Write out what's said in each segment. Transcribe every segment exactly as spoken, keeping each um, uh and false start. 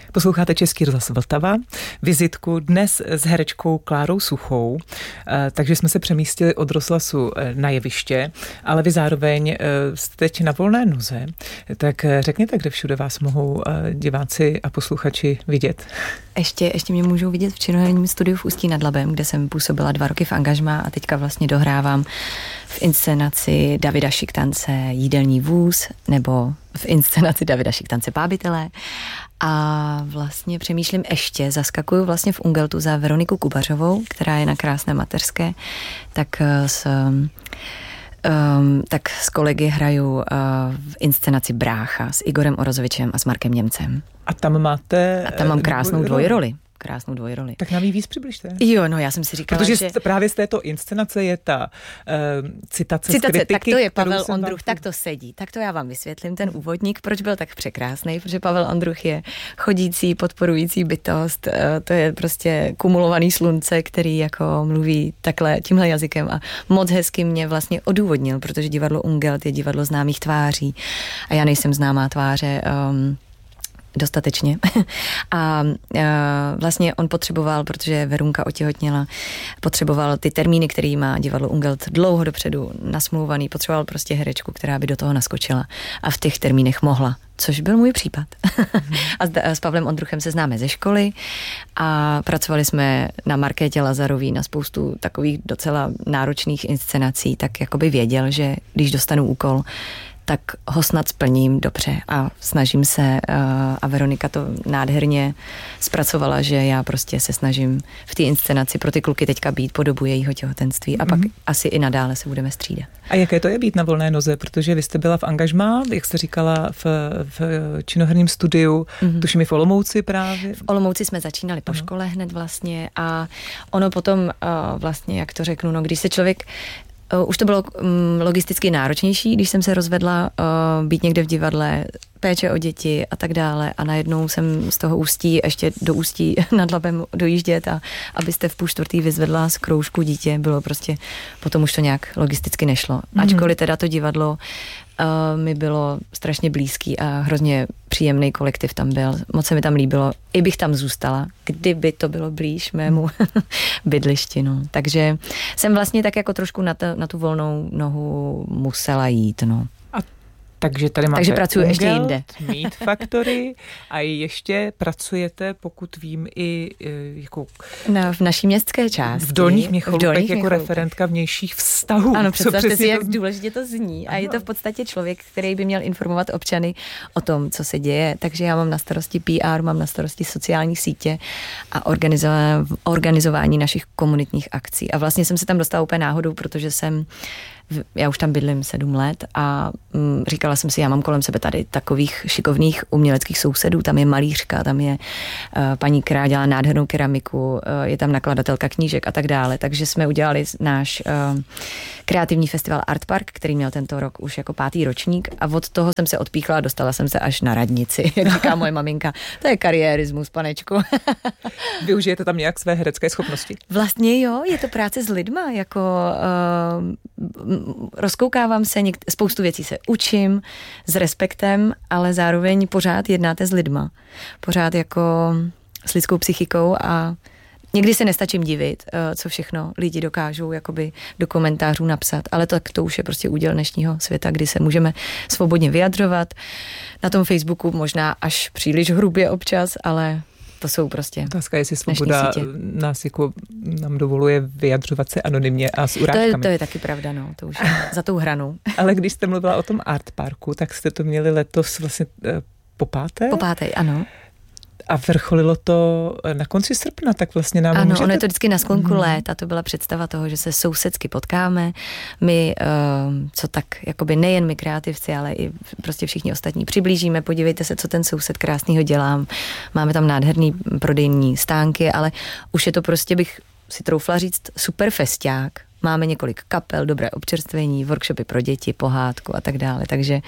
Posloucháte Český rozhlas Vltava, vizitku dnes s herečkou Klárou Suchou, takže jsme se přemístili od rozhlasu na jeviště, ale vy zároveň jste teď na volné noze, tak řekněte, kde všude vás mohou diváci a posluchači vidět. Ještě, ještě mě můžou vidět v činoherním studiu v Ústí nad Labem, kde jsem působila dva roky v angažmá a teďka vlastně dohrávám v inscenaci Davida Šiktance Jídelní vůz nebo v inscenaci Davida Šiktance Pábitelé. A vlastně přemýšlím ještě, zaskakuju vlastně v Ungeltu za Veroniku Kubařovou, která je na Krásné mateřské, tak s, um, tak s kolegy hraju uh, v inscenaci Brácha s Igorem Orozovičem a s Markem Němcem. A tam máte... A tam mám krásnou dvojroli. Krásnou dvojroli. Tak nám ji víc přibližte. Jo, no já jsem si říkala, protože že... Protože právě z této inscenace je ta uh, citace, citace z kritiky. Tak to je Pavel Ondruch, vám... tak to sedí. Tak to já vám vysvětlím, ten úvodník, proč byl tak překrásný, protože Pavel Ondruch je chodící, podporující bytost, uh, to je prostě kumulovaný slunce, který jako mluví takhle tímhle jazykem a moc hezky mě vlastně odůvodnil, protože divadlo Ungelt je divadlo známých tváří a já nejsem známá tváře, um, dostatečně. A e, vlastně on potřeboval, protože Verunka otěhotněla, potřeboval ty termíny, který má divadlo Ungelt dlouho dopředu nasmluvaný, potřeboval prostě herečku, která by do toho naskočila a v těch termínech mohla, což byl můj případ. a s, s Pavlem Ondruchem se známe ze školy a pracovali jsme na Markétě Lazarový na spoustu takových docela náročných inscenací, tak jakoby věděl, že když dostanu úkol, tak ho snad splním dobře a snažím se a Veronika to nádherně zpracovala, že já prostě se snažím v té inscenaci pro ty kluky teďka být po dobu jejího těhotenství a mm-hmm. pak asi i nadále se budeme střídat. A jaké to je být na volné noze, protože vy jste byla v angažmá, jak jste říkala, v, v činoherním studiu, mm-hmm. tuším i v Olomouci právě. V Olomouci jsme začínali po uh-huh. škole hned vlastně a ono potom uh, vlastně, jak to řeknu, no když se člověk Uh, už to bylo um, logisticky náročnější, když jsem se rozvedla uh, být někde v divadle, péče o děti a tak dále a najednou jsem z toho Ústí ještě do Ústí nad Labem dojíždět a abyste v půl čtvrtý vyzvedla z kroužku dítě, bylo prostě, potom už to nějak logisticky nešlo. Mm-hmm. Ačkoliv teda to divadlo uh, mi bylo strašně blízký a hrozně příjemný kolektiv tam byl. Moc se mi tam líbilo. I bych tam zůstala, kdyby to bylo blíž mému bydlišti. No. Takže jsem vlastně tak jako trošku na, ta, na tu volnou nohu musela jít. No. Takže tady máte Takže pracuji ještě jinde. Meat Factory a ještě pracujete, pokud vím, i jako... No, v naší městské části. V Dolních Měchových, jako Měchových. referentka vnějších vztahů. Ano, představte si, jak to... důležitě to zní. A ano. Je to v podstatě člověk, který by měl informovat občany o tom, co se děje. Takže já mám na starosti P R, mám na starosti sociální sítě a organizování, organizování našich komunitních akcí. A vlastně jsem se tam dostala úplně náhodou, protože jsem já už tam bydlím sedm let a mm, říkala jsem si, já mám kolem sebe tady takových šikovných uměleckých sousedů, tam je malířka, tam je uh, paní, která dělá nádhernou keramiku, uh, je tam nakladatelka knížek a tak dále, takže jsme udělali náš uh, kreativní festival Art Park, který měl tento rok už jako pátý ročník a od toho jsem se odpíchla a dostala jsem se až na radnici, jak říká moje maminka, to je kariérismus, panečku. Využijete tam nějak své herecké schopnosti? Vlastně jo, je to práce s lidma, jako uh, rozkoukávám se, něk- spoustu věcí se učím s respektem, ale zároveň pořád jednáte s lidma. Pořád jako s lidskou psychikou a někdy se nestačím divit, co všechno lidi dokážou jakoby do komentářů napsat, ale tak to už je prostě úděl dnešního světa, kdy se můžeme svobodně vyjadřovat. Na tom Facebooku možná až příliš hrubě občas, ale to jsou prostě otázka, jestli svoboda nás jako nám dovoluje vyjadřovat se anonymně a s urážkami. To je, to je taky pravda, no, to už je za tou hranou. Ale když jste mluvila o tom Art Parku, tak jste to měli letos vlastně po páté? Po páté, ano. A vrcholilo to na konci srpna, tak vlastně nám ano, můžete... ono je to vždycky na sklonku mm. léta, to byla představa toho, že se sousedsky potkáme, my, uh, co tak, jakoby nejen my kreativci, ale i prostě všichni ostatní přiblížíme, podívejte se, co ten soused krásnýho dělá, máme tam nádherný prodejní stánky, ale už je to prostě, bych si troufla říct, super festiák. Máme několik kapel, dobré občerstvení, workshopy pro děti, pohádku a tak dále, takže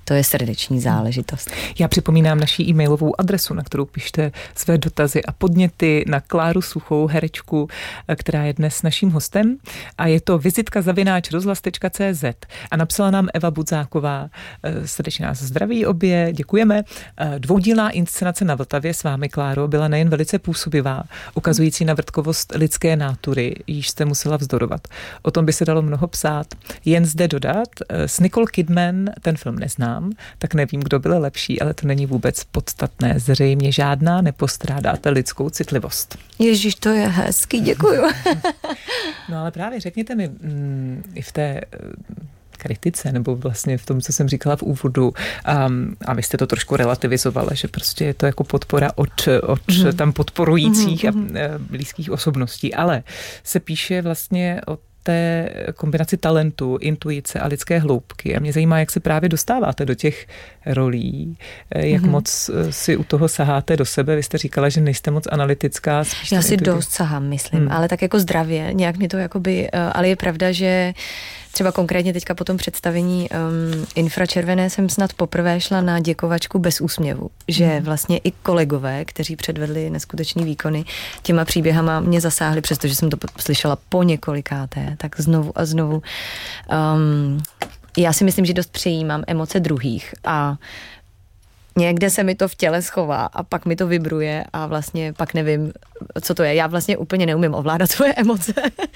to je srdeční záležitost. Já připomínám naši e-mailovou adresu, na kterou pište své dotazy a podněty na Kláru Suchou, herečku, která je dnes naším hostem. A je to vizitka zavináč rozhlas tečka cé zet. A napsala nám Eva Budzáková. Srdečně nás zdraví obě, děkujeme. Dvoudílná inscenace na Vltavě s vámi, Kláro, byla nejen velice působivá, ukazující na vrtkovost lidské nátury, již jste musela vzdorovat. O tom by se dalo mnoho psát. Jen zde dodat, s Nicole Kidman ten film neznám, tak nevím, kdo byl lepší, ale to není vůbec podstatné. Zřejmě žádná nepostrádáte lidskou citlivost. Ježíš, to je hezký, děkuju. No ale právě řekněte mi, mm, i v té kritice, nebo vlastně v tom, co jsem říkala v úvodu, um, a vy jste to trošku relativizovala, že prostě je to jako podpora od, od mm. tam podporujících mm, mm. a blízkých osobností, ale se píše vlastně o té kombinaci talentu, intuice a lidské hloubky. A mě zajímá, jak se právě dostáváte do těch rolí, jak mm-hmm. moc si u toho saháte do sebe. Vy jste říkala, že nejste moc analytická. Já si dost sahám, myslím, hmm. ale tak jako zdravě, nějak mi to jakoby, ale je pravda, že třeba konkrétně teďka po tom představení um, Infračervené jsem snad poprvé šla na děkovačku bez úsměvu, že hmm. vlastně i kolegové, kteří předvedli neskutečný výkony, těma příběhama mě zasáhli, přestože jsem to slyšela po několikáté, tak znovu a znovu. Um, já si myslím, že dost přejímám emoce druhých a někde se mi to v těle schová a pak mi to vibruje a vlastně pak nevím, co to je. Já vlastně úplně neumím ovládat svoje emoce.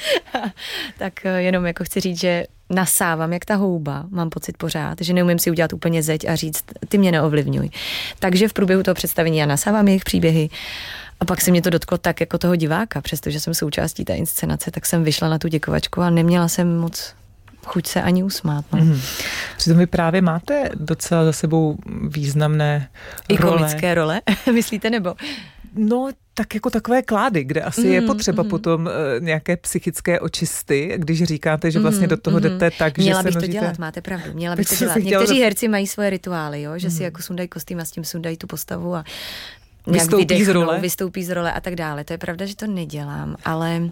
Tak jenom jako chci říct, že nasávám jak ta houba, mám pocit pořád, že neumím si udělat úplně zeď a říct, ty mě neovlivňuj. Takže v průběhu toho představení já nasávám jejich příběhy a pak se mě to dotklo tak jako toho diváka, přestože jsem součástí té inscenace, tak jsem vyšla na tu děkovačku a neměla jsem moc chuť se ani usmát. No. Mm. Přitom vy právě máte docela za sebou významné I role. I komické role, myslíte, nebo? No, tak jako takové klády, kde asi mm, je potřeba mm. potom uh, nějaké psychické očisty, když říkáte, že vlastně do toho mm, jdete tak, měla že se bych nožíte... to dělat, máte pravdu, měla bych to dělat. Někteří chtěla... herci mají svoje rituály, jo? Že mm. si jako sundají kostým a s tím sundají tu postavu a nějak vystoupí vydechnou, z role. vystoupí z role a tak dále. To je pravda, že to nedělám, ale...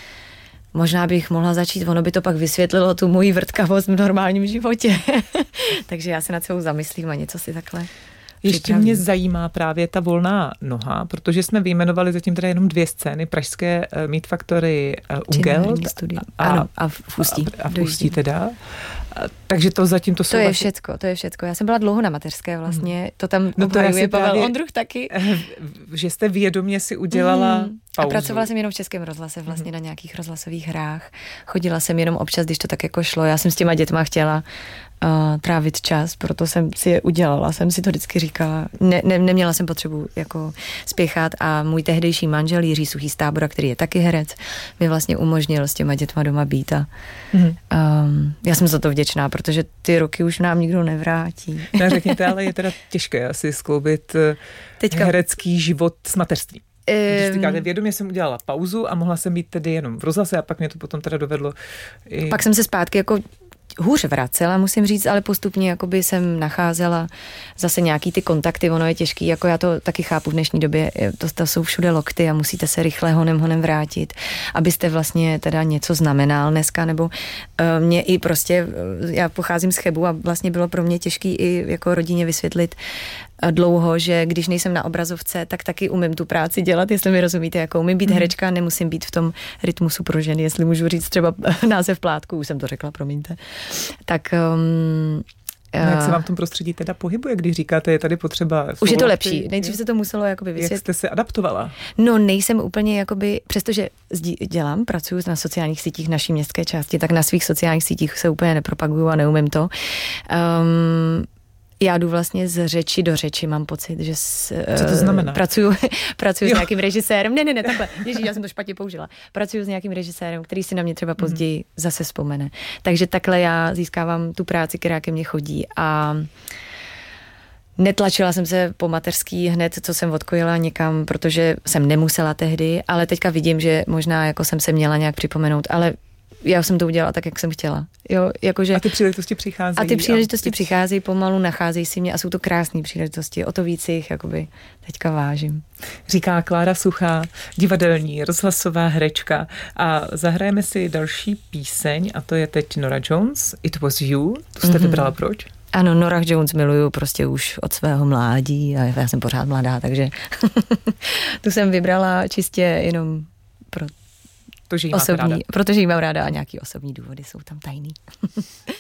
Možná bych mohla začít, ono by to pak vysvětlilo tu moji vrtkavost v normálním životě. Takže já se nad sebou zamyslím a něco si takhle Ještě připravím. mě zajímá právě ta volná noha, protože jsme vyjmenovali zatím teda jenom dvě scény, pražské uh, Meat Factory uh, Ungelt a, a, a v Ústí. A, a v Ústí teda. A, takže to zatím to jsou... To je vlastně... všecko, to je všecko. Já jsem byla dlouho na mateřské vlastně, hmm. to tam no obhajuje Pavel právě, Ondruch taky. Že jste vědomě si udělala hmm. pauzu. A pracovala jsem jenom v Českém rozhlase, vlastně hmm. na nějakých rozhlasových hrách. Chodila jsem jenom občas, když to tak jako šlo. Já jsem s těma dětma chtěla uh, trávit čas, proto jsem si je udělala. Jsem si to vždycky říkala. Ne, ne, neměla jsem potřebu jako spěchat a můj tehdejší manžel Jiří Suchý z Tábora, který je taky herec, mi vlastně umožnil s těma dětma doma být a hmm. um, já jsem za to vděčná, protože ty roky už nám nikdo nevrátí. No, řekněte, ale je teda těžké asi skloubit Teďka... herecký život s mateřstvím. Když říkáte, vědomě jsem udělala pauzu a mohla jsem být tedy jenom v rozhlase a pak mě to potom teda dovedlo. I... Pak jsem se zpátky jako hůř vracela, musím říct, ale postupně jakoby jsem nacházela zase nějaký ty kontakty, ono je těžký, jako já to taky chápu v dnešní době, to, to jsou všude lokty a musíte se rychle honem honem vrátit, abyste vlastně teda něco znamenal dneska, nebo uh, mě i prostě, já pocházím z Chebu a vlastně bylo pro mě těžký i jako rodině vysvětlit dlouho, že když nejsem na obrazovce, tak taky umím tu práci dělat, jestli mi rozumíte, jako umím být herečka, nemusím být v tom rytmusu pro ženy, jestli můžu říct třeba název plátku, už jsem to řekla, promiňte. Tak um, no, jak se vám v tom prostředí teda pohybuje, když říkáte, je tady potřeba... Už je to lepší. Nejdřív se to muselo jakoby vysvětlit. Jak jste se adaptovala? No, nejsem úplně jakoby, přestože dělám, pracuji na sociálních sítích naší městské části, tak na svých sociálních sítích se úplně nepropaguju a neumím to. Um, Já jdu vlastně z řeči do řeči, mám pocit, že s, co to znamená? Pracuju, pracuju s nějakým režisérem. Ne, ne, ne, takhle. Ježíš, já jsem to špatně použila. Pracuju s nějakým režisérem, který si na mě třeba později mm. zase vzpomene. Takže takhle já získávám tu práci, která ke mně chodí a netlačila jsem se po mateřský hned, co jsem odkojila někam, protože jsem nemusela tehdy, ale teďka vidím, že možná jako jsem se měla nějak připomenout, ale já jsem to udělala tak, jak jsem chtěla. Jo, jakože, a ty příležitosti přicházejí. A ty příležitosti a... přicházejí pomalu, nacházejí si mě a jsou to krásné příležitosti. O to víc jich jakoby teďka vážím. Říká Klára Suchá, divadelní, rozhlasová herečka. A zahrajeme si další píseň a to je teď Norah Jones, It Was You. Tu jste mm-hmm. vybrala proč? Ano, Norah Jones miluju prostě už od svého mládí a já jsem pořád mladá, takže tu jsem vybrala čistě jenom pro to, že jí osobní, ráda. protože jí mám ráda a nějaký osobní důvody jsou tam tajný.